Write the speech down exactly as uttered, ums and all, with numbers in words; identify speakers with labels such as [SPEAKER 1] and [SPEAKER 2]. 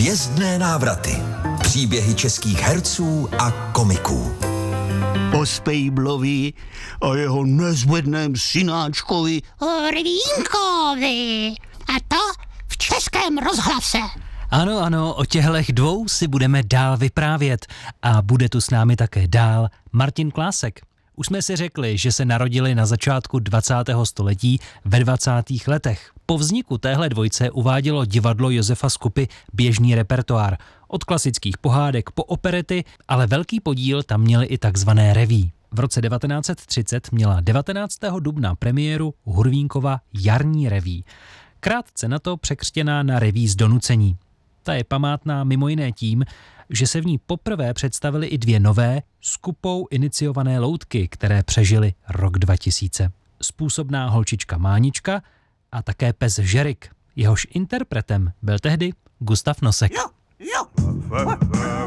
[SPEAKER 1] Hvězdné návraty. Příběhy českých herců a komiků.
[SPEAKER 2] O Spejblovi a jeho nezvedném synáčkovi
[SPEAKER 3] Rvínkovi. A to v Českém rozhlase.
[SPEAKER 4] Ano, ano, o těchto dvou si budeme dál vyprávět a bude tu s námi také dál Martin Klásek. Už jsme si řekli, že se narodili na začátku dvacátého století ve dvacátých letech. Po vzniku téhle dvojce uvádělo divadlo Josefa Skupy běžný repertoár. Od klasických pohádek po operety, ale velký podíl tam měly i takzvané reví. V roce devatenáct set třicet měla devatenáctého dubna premiéru Hurvínkova jarní reví. Krátce na to překřtěná na reví z donucení. Ta je památná mimo jiné tím, že se v ní poprvé představily i dvě nové, Skupou iniciované loutky, které přežily rok dva tisíce. Způsobná holčička Mánička a také pes Žerik. Jehož interpretem byl tehdy Gustav Nosek.
[SPEAKER 3] Jo, jo.